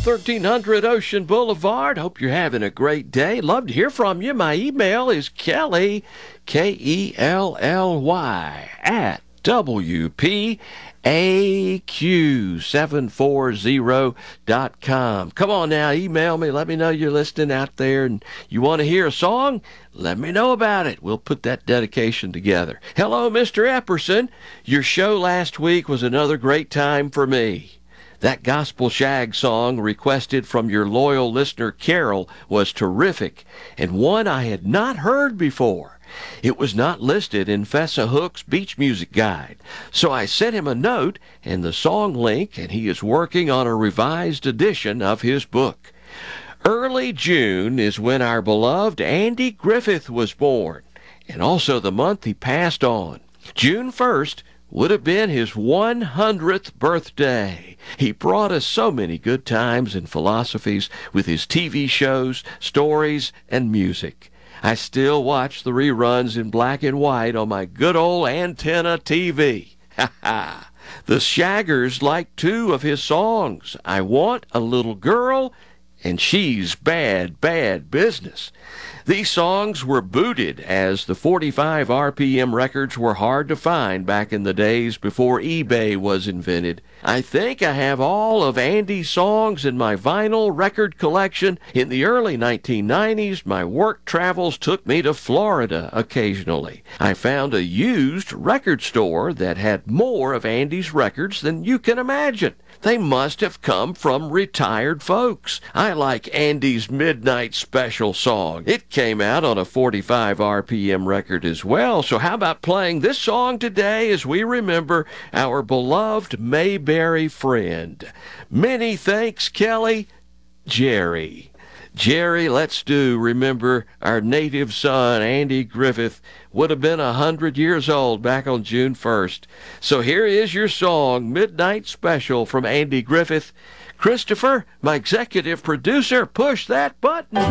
1300 Ocean Boulevard. Hope you're having a great day. Love to hear from you. My email is Kelly, Kelly, at WPAQ740.com. Come on now, email me. Let me know you're listening out there and you want to hear a song. Let me know about it. We'll put that dedication together. Hello, Mr. Epperson. Your show last week was another great time for me. That Gospel Shag song requested from your loyal listener Carol was terrific and one I had not heard before. It was not listed in Fessa Hook's Beach Music Guide, so I sent him a note and the song link, and he is working on a revised edition of his book. Early June is when our beloved Andy Griffith was born, and also the month he passed on. June 1st would have been his 100th birthday. He brought us so many good times and philosophies with his TV shows, stories, and music. I still watch the reruns in black and white on my good old antenna TV. Ha ha! The Shaggers like two of his songs. I Want a Little Girl and She's Bad, Bad Business. These songs were booted as the 45 RPM records were hard to find back in the days before eBay was invented. I think I have all of Andy's songs in my vinyl record collection. In the early 1990s, my work travels took me to Florida occasionally. I found a used record store that had more of Andy's records than you can imagine. They must have come from retired folks. I like Andy's Midnight Special song. It came out on a 45 RPM record as well. So how about playing this song today as we remember our beloved Mayberry friend? Many thanks, Kelly. Jerry. Jerry, let's do remember our native son, Andy Griffith, would have been 100 years old back on June 1st. So here is your song, Midnight Special from Andy Griffith. Christopher, my executive producer, push that button.